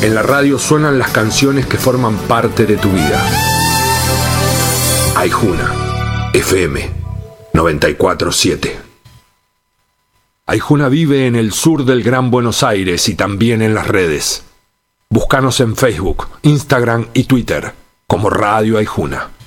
En la radio suenan las canciones que forman parte de tu vida. Aijuna, FM 94.7. Aijuna vive en el sur del Gran Buenos Aires y también en las redes. Búscanos en Facebook, Instagram y Twitter como Radio Aijuna.